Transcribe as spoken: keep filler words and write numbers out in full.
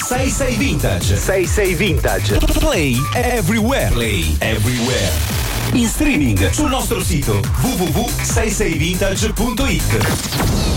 sessantasei Vintage. sessantasei Vintage. Play everywhere. Play everywhere. In streaming sul nostro sito w w w punto sessantasei vintage punto it.